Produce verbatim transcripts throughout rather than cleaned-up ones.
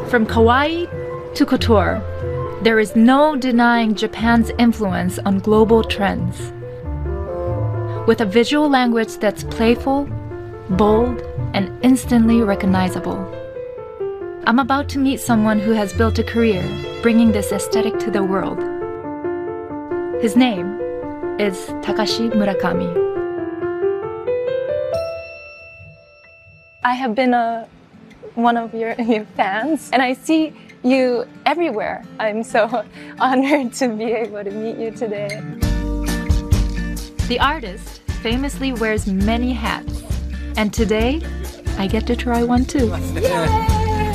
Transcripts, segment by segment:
From kawaii to couture, there is no denying Japan's influence on global trends. With a visual language that's playful, bold, and instantly recognizable. I'm about to meet someone who has built a career bringing this aesthetic to the world. His name is Takashi Murakami. I have been a one of your, your fans, and I see you everywhere. I'm so honored to be able to meet you today. The artist famously wears many hats, and today I get to try one too. Yay!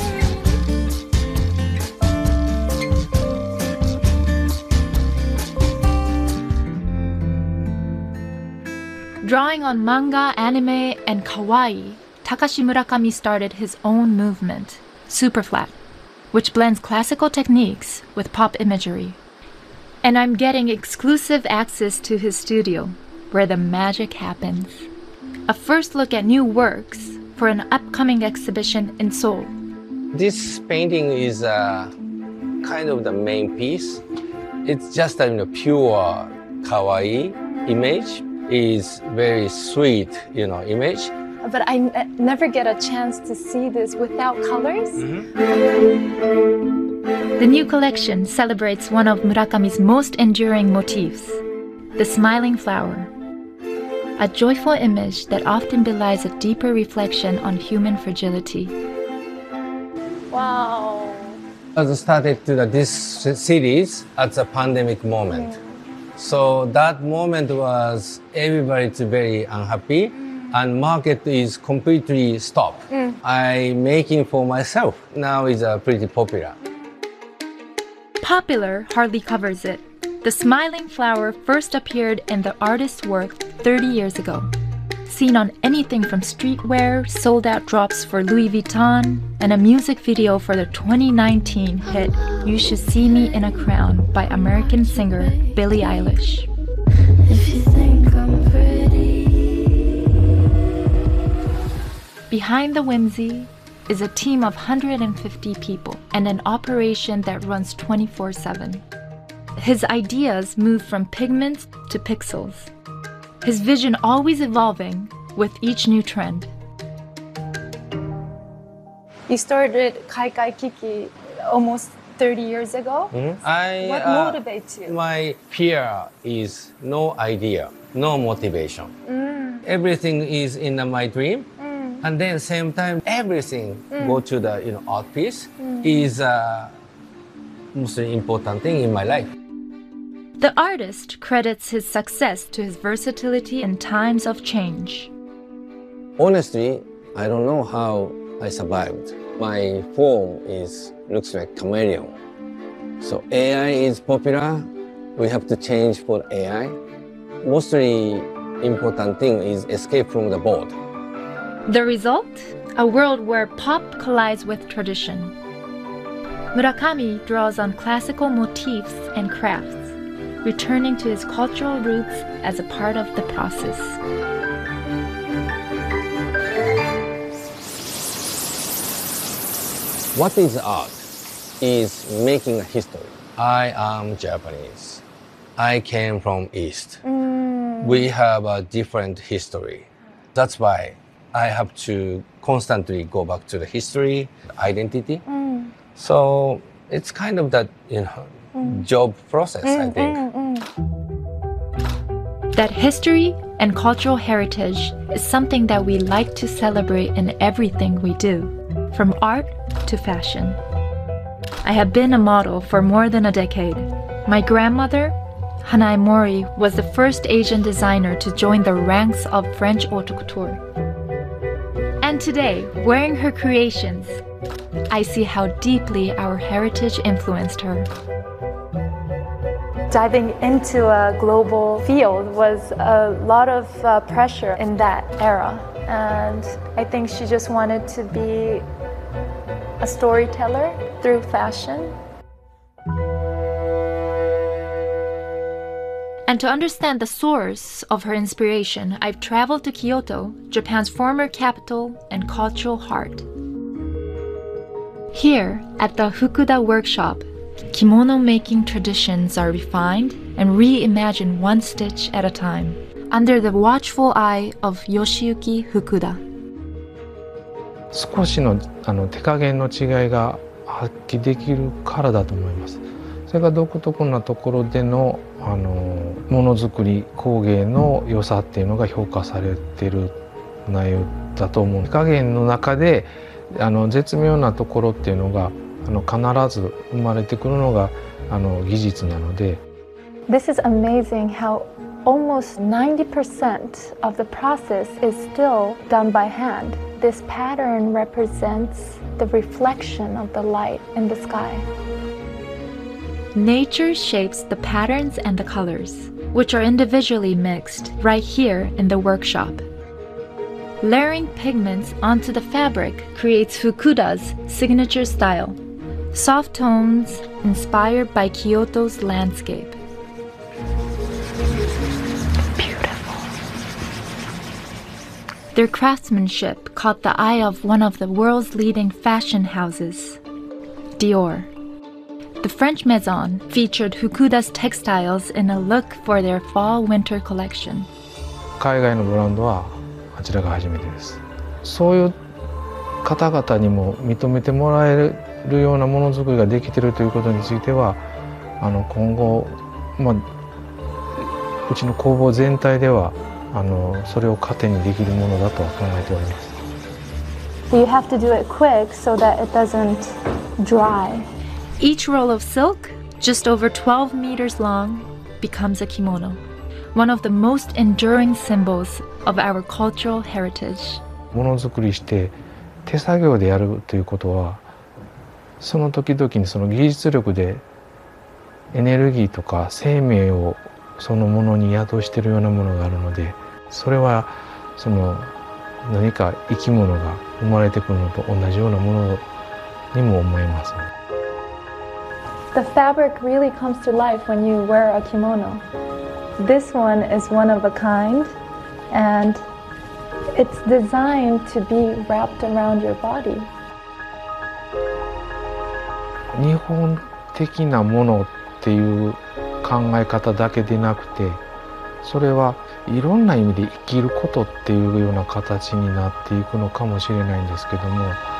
Drawing on manga, anime, and kawaii, Takashi Murakami started his own movement, Superflat, which blends classical techniques with pop imagery. And I'm getting exclusive access to his studio, where the magic happens. A first look at new works for an upcoming exhibition in Seoul. This painting is uh, kind of the main piece. It's just a you know, pure kawaii image. Is very sweet, you know, image. But I n never get a chance to see this without colors. Mm-hmm. The new collection celebrates one of Murakami's most enduring motifs, the smiling flower, a joyful image that often belies a deeper reflection on human fragility. Wow. I started to this series at the pandemic moment. Mm. So that moment was everybody's very unhappy and market is completely stopped. Mm. I making for myself now is uh, pretty popular. Popular hardly covers it. The smiling flower first appeared in the artist's work thirty years ago. Seen on anything from streetwear, sold-out drops for Louis Vuitton, and a music video for the twenty nineteen hit You Should See Me in a Crown by American singer Billie Eilish. If you think I'm pretty. Behind the whimsy is a team of one hundred fifty people and an operation that runs twenty-four seven. His ideas move from pigments to pixels. His vision always evolving with each new trend. You started Kaikai Kiki almost thirty years ago. Mm-hmm. I, what uh, motivates you? My fear is no idea, no motivation. Mm. Everything is in my dream. Mm. And then same time, everything mm. go to the you know art piece mm. is uh, most important thing in my life. The artist credits his success to his versatility in times of change. Honestly, I don't know how I survived. My form is looks like chameleon. So A I is popular. We have to change for A I. Mostly important thing is escape from the board. The result? A world where pop collides with tradition. Murakami draws on classical motifs and crafts, returning to his cultural roots as a part of the process. What is art? Is making a history. I am Japanese. I came from East. Mm. We have a different history. That's why I have to constantly go back to the history, identity. Mm. So it's kind of that, you know, mm. job process, mm, I think. Mm, mm. That history and cultural heritage is something that we like to celebrate in everything we do, from art to fashion. I have been a model for more than a decade. My grandmother, Hanae Mori, was the first Asian designer to join the ranks of French haute couture. And today, wearing her creations, I see how deeply our heritage influenced her. Diving into a global field was a lot of uh, pressure in that era. And I think she just wanted to be a storyteller through fashion. And to understand the source of her inspiration, I've traveled to Kyoto, Japan's former capital and cultural heart. Here, at the Fukuda workshop, kimono making traditions are refined and reimagined one stitch at a time, under the watchful eye of Yoshiyuki Fukuda. 少しの、あの手加減の違いが発揮できるからだと思います。それが独特なところでのあのものづくり工芸の良さっていうのが評価されている内容だと思う。手加減の中であの絶妙なところっていうのがあの必ず生まれてくるのがあの技術なので。 This is amazing how almost ninety percent of the process is still done by hand. This pattern represents the reflection of the light in the sky. Nature shapes the patterns and the colors, which are individually mixed right here in the workshop. Layering pigments onto the fabric creates Fukuda's signature style, soft tones inspired by Kyoto's landscape. Their craftsmanship caught the eye of one of the world's leading fashion houses, Dior. The French Maison featured Fukuda's textiles in a look for their fall-winter collection. 海外のブランドはあちらが初めてです。そういう方々にも認めてもらえるようなものづくりができているということについては、あの今後、まあ、うちの工房全体ではあのそれを糧にできるものだとは考えております。 You have to do it quick so that it doesn't dry. Each roll of silk, just over twelve meters long, becomes a kimono, one of the most enduring symbols of our cultural heritage. ものづくりして手作業でやるということは、その時々にその技術力でエネルギーとか生命をそのものに宿しているようなものがあるので、それはその何か生き物が生まれてくるのと同じようなものにも思えます。 The fabric really comes to life when you wear a kimono. This one is one of a kind, and it's designed to be wrapped around your body. 日本的なものっていう考え方だけでなくて、それはいろんな意味で生きることっていうような形になっていくのかもしれないんですけども。